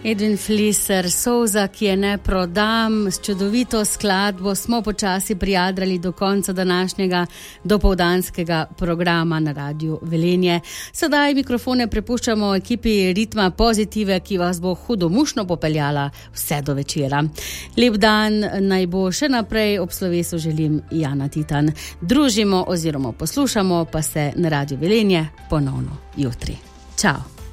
Edwin Flisser, Solza, ki je ne prodam, s čudovito skladbo smo počasi prijadrali do konca današnjega dopoldanskega programa na Radiu Velenje. Sedaj mikrofone prepuščamo ekipi Ritma Pozitive, ki vas bo hudomušno popeljala vse do večera. Lep dan naj bo še naprej, ob slovesu želim Jana Titan. Družimo oziroma poslušamo pa se na Radiu Velenje ponovno jutri. Čau!